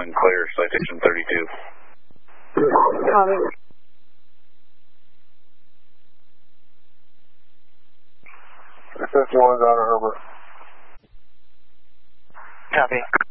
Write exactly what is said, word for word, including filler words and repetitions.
and clear, citation thirty-two. Copy. fifty-one is out of Herbert. Copy.